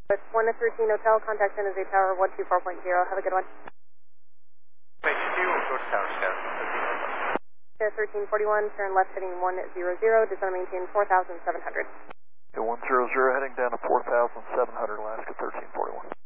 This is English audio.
It's 1 to 13 Hotel, contact San Jose Tower 124.0. Have a good one. HQ, go to Tower Scout. 1341, turn left heading 100, descend and maintain 4,700. 100 heading down to 4,700, Alaska 1341.